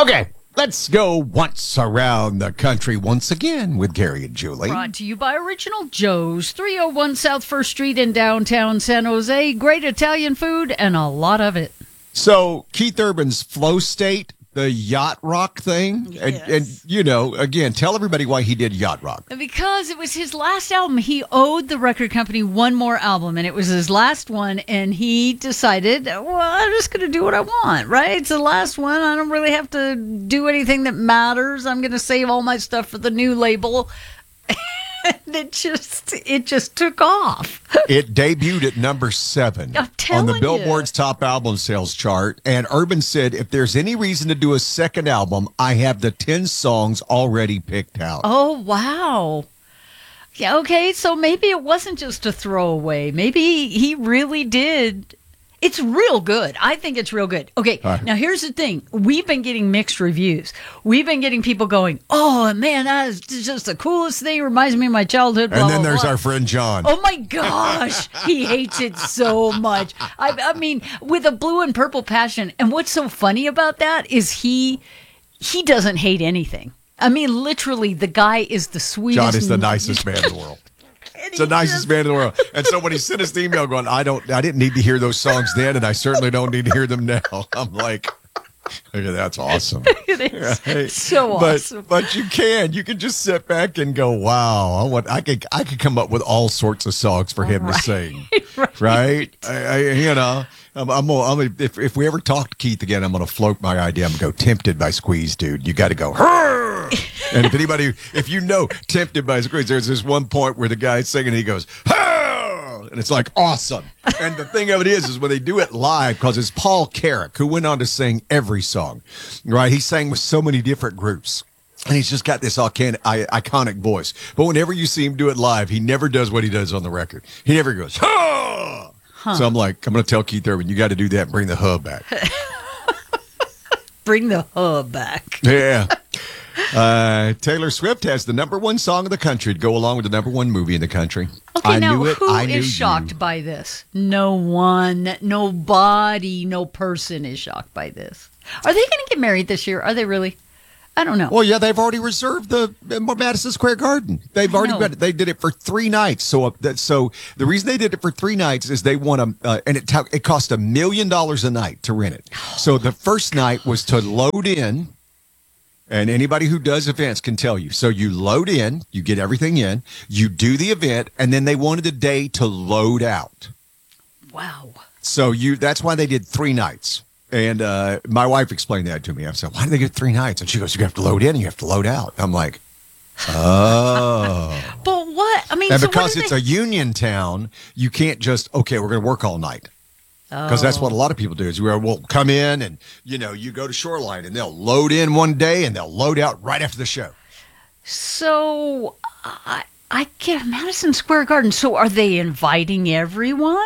Okay, let's go once around the country once again with Gary and Julie. Brought to you by Original Joe's, 301 South 1st Street in downtown San Jose. Great Italian food and a lot of it. So, Keith Urban's Flow State, the yacht rock thing. Yes. And, you know, again, tell everybody why he did yacht rock. Because it was his last album. He owed the record company one more album, and it was his last one, and he decided, well, I'm just going to do what I want, right? It's the last one. I don't really have to do anything that matters. I'm going to save all my stuff for the new label. And it just took off. It debuted at number 7 I'm on telling the you. Billboard's top album sales chart. And Urban said, if there's any reason to do a second album, I have the 10 songs already picked out. Oh, wow. Yeah, okay, so maybe it wasn't just a throwaway. Maybe he really did. It's real good. I think it's real good. Okay, Now here's the thing. We've been getting mixed reviews. We've been getting people going, oh, man, that is just the coolest thing. Reminds me of my childhood. Blah, And then blah, there's blah. our friend John. Oh, my gosh. He hates it so much. I mean, with a blue and purple passion. And what's so funny about that is he doesn't hate anything. I mean, literally, the guy is the sweetest. John is the nicest man in the world. It's the nicest man in the world. And so when he sent us the email going, I didn't need to hear those songs then, and I certainly don't need to hear them now. I'm like, okay, that's awesome. It is Right? so awesome. But you can just sit back and go, wow, I could come up with all sorts of songs for him to sing. Right? If we ever talk to Keith again, I'm going to float my idea. I'm going to go Tempted by Squeeze, dude. You got to go, "Hurr!" And if you know Tempted by Squeeze, there's this one point where the guy's singing and he goes, "Hurr!" And it's like awesome. And the thing of it is when they do it live, because it's Paul Carrack, who went on to sing every song, right? He sang with so many different groups. And he's just got this iconic voice. But whenever you see him do it live, he never does what he does on the record. He never goes, "Huh!" So I'm going to tell Keith Urban, you got to do that and bring the hub back. Bring the hub back. Yeah. Taylor Swift has the number 1 song of the country to go along with the number 1 movie in the country. Okay, now who is shocked by this? No one, nobody, no person is shocked by this. Are they going to get married this year? Are they really? I don't know. Well, yeah, they've already reserved the Madison Square Garden. They've already got it. They did it for 3 nights. So the reason they did it for 3 nights is they want to, and it cost $1 million a night to rent it. So the first night was to load in, and anybody who does events can tell you. So you load in, you get everything in, you do the event, and then they wanted a day to load out. Wow. So that's why they did 3 nights. And my wife explained that to me. I said, why do they get 3 nights? And she goes, you have to load in and you have to load out. I'm like, oh. But what? I mean, and so because it's a union town, you can't just, okay, we're going to work all night. Because that's what a lot of people do is we'll come in and, you go to Shoreline and they'll load in one day and they'll load out right after the show. So I get Madison Square Garden. So are they inviting everyone?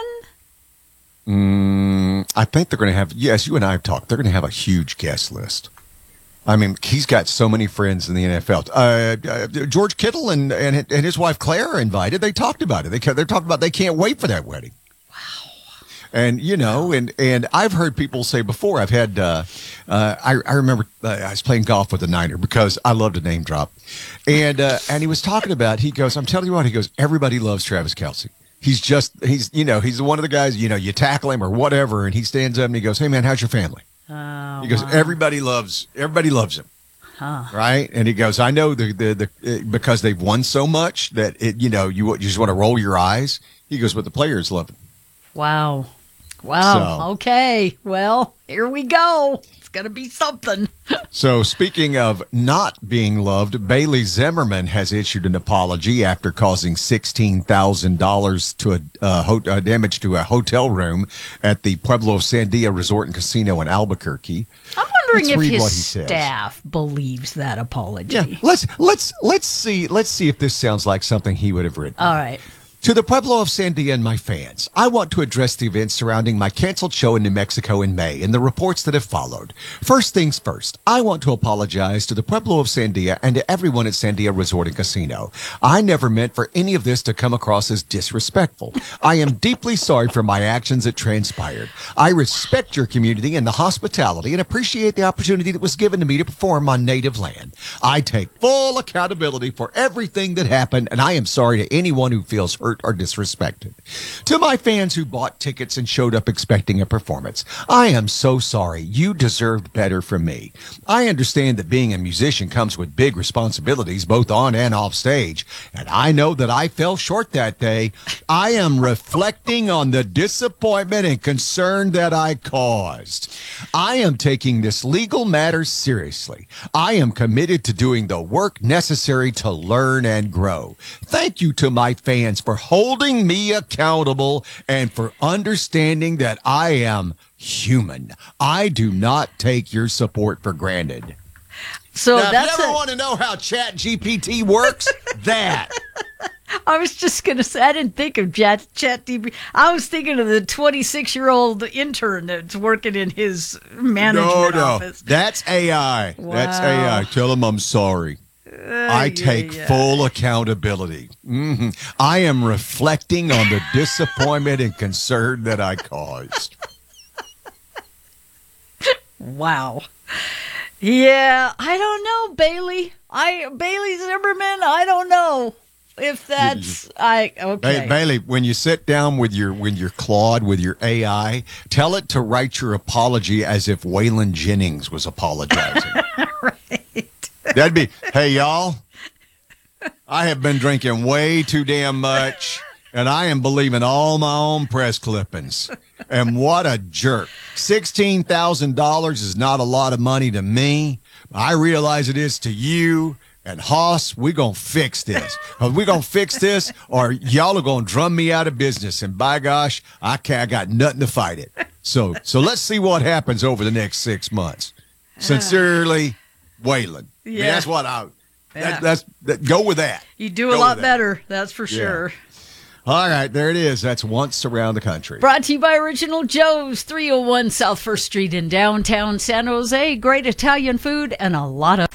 I think they're going to have, yes, you and I have talked, they're going to have a huge guest list. I mean, he's got so many friends in the NFL. George Kittle and his wife Claire are invited. They talked about it. They're talking about they can't wait for that wedding. Wow. And, and I've heard people say before, I've had, I remember I was playing golf with a Niner because I love to name drop. And he was talking about, he goes, I'm telling you what, he goes, everybody loves Travis Kelce. He's one of the guys, you tackle him or whatever, and he stands up and he goes, hey, man, how's your family? He goes, everybody loves him. Huh. Right? And he goes, I know because they've won so much that, you just want to roll your eyes. He goes, but the players love him. Wow. Okay. Well, here we go. It's going to be something. So speaking of not being loved, Bailey Zimmerman has issued an apology after causing $16,000 to damage to a hotel room at the Pueblo Sandia Resort and Casino in Albuquerque. I'm wondering if his staff believes that apology. Yeah, let's see if this sounds like something he would have written. All right. To the Pueblo of Sandia and my fans, I want to address the events surrounding my canceled show in New Mexico in May and the reports that have followed. First things first, I want to apologize to the Pueblo of Sandia and to everyone at Sandia Resort and Casino. I never meant for any of this to come across as disrespectful. I am deeply sorry for my actions that transpired. I respect your community and the hospitality and appreciate the opportunity that was given to me to perform on native land. I take full accountability for everything that happened, and I am sorry to anyone who feels hurt or disrespected. To my fans who bought tickets and showed up expecting a performance, I am so sorry. You deserved better from me. I understand that being a musician comes with big responsibilities both on and off stage, and I know that I fell short that day. I am reflecting on the disappointment and concern that I caused. I am taking this legal matter seriously. I am committed to doing the work necessary to learn and grow. Thank you to my fans for holding me accountable and for understanding that I am human. I do not take your support for granted. So now, that's if you ever want to know how Chat GPT works, that. I was just going to say, I didn't think of Chat GPT. I was thinking of the 26-year-old intern that's working in his management office. That's AI. Wow. That's AI. Tell him I'm sorry. I take full accountability. I am reflecting on the disappointment and concern that I caused. Wow. Yeah, I don't know, Bailey. Bailey Zimmerman, I don't know if that's okay. Bailey, when you sit down with your Claude, with your AI, tell it to write your apology as if Waylon Jennings was apologizing. Right. That'd be, hey, y'all, I have been drinking way too damn much, and I am believing all my own press clippings. And what a jerk. $16,000 is not a lot of money to me. I realize it is to you. And Hoss, we're going to fix this. We're going to fix this, or y'all are going to drum me out of business. And by gosh, I got nothing to fight it. So let's see what happens over the next 6 months. Sincerely, Waylon. Yeah. I mean, that's what go with that. You do a lot better, that's for sure. All right, there it is. That's Once Around the Country. Brought to you by Original Joe's, 301 South 1st Street in downtown San Jose. Great Italian food and a lot of